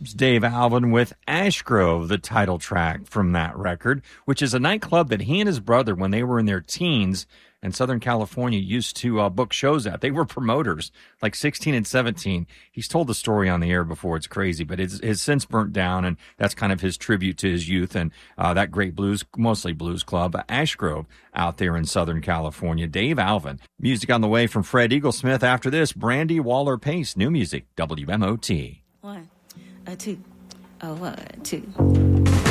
It's Dave Alvin with Ashgrove, the title track from that record, which is a nightclub that he and his brother, when they were in their teens in Southern California, used to book shows at. They were promoters, like 16 and 17. He's told the story on the air before. It's crazy, but it's since burnt down, and that's kind of his tribute to his youth and that great blues, mostly blues club, Ashgrove, out there in Southern California. Dave Alvin. Music on the way from Fred Eaglesmith. After this, Brandy Waller-Pace. New music, WMOT. 1, 2, 1, 2.